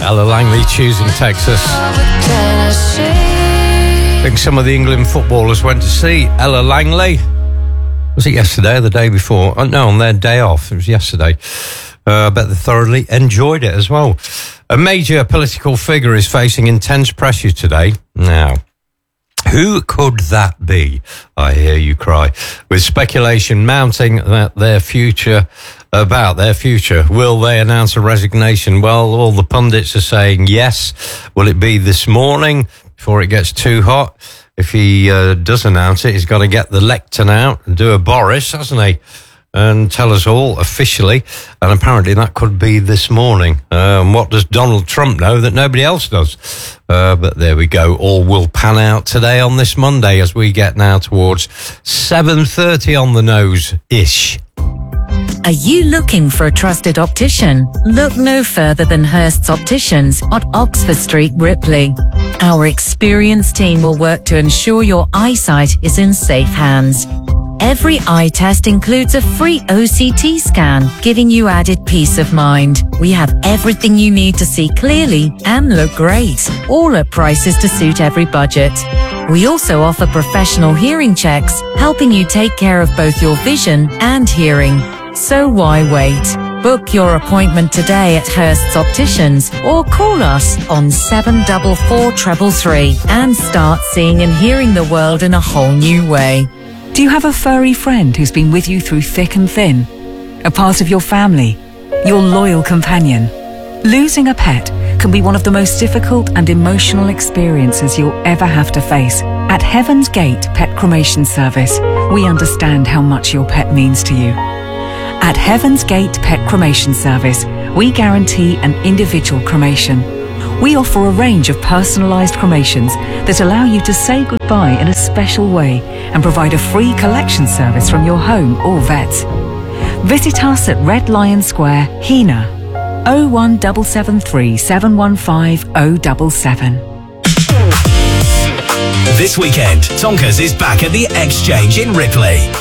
Ella Langley choosing Texas. I think some of the England footballers went to see Ella Langley. Was it yesterday or the day before? Oh, no, on their day off. It was yesterday. I bet they thoroughly enjoyed it as well. A major political figure is facing intense pressure today. Now, who could that be? I hear you cry. With speculation mounting that about their future. Will they announce a resignation? Well, all the pundits are saying yes. Will it be this morning before it gets too hot? If he does announce it, he's got to get the lectern out and do a Boris, hasn't he? And tell us all officially. And apparently that could be this morning. What does Donald Trump know that nobody else does? But there we go. All will pan out today on this Monday as we get now towards 7:30 on the nose-ish. Are you looking for a trusted optician? Look no further than Hurst's Opticians at Oxford Street, Ripley. Our experienced team will work to ensure your eyesight is in safe hands. Every eye test includes a free OCT scan, giving you added peace of mind. We have everything you need to see clearly and look great, all at prices to suit every budget. We also offer professional hearing checks, helping you take care of both your vision and hearing. So why wait? Book your appointment today at Hurst's Opticians or call us on 744-333 and start seeing and hearing the world in a whole new way. Do you have a furry friend who's been with you through thick and thin? A part of your family? Your loyal companion? Losing a pet can be one of the most difficult and emotional experiences you'll ever have to face. At Heaven's Gate Pet Cremation Service, we understand how much your pet means to you. At Heaven's Gate Pet Cremation Service, we guarantee an individual cremation. We offer a range of personalised cremations that allow you to say goodbye in a special way and provide a free collection service from your home or vet. Visit us at Red Lion Square, Hena, 01773 715 077. This weekend, Tonkers is back at the Exchange in Ripley.